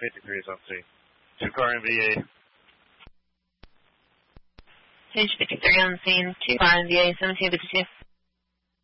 8 degrees on scene. 2-car NVA. Page 53 on scene, 2-car NVA, 1752.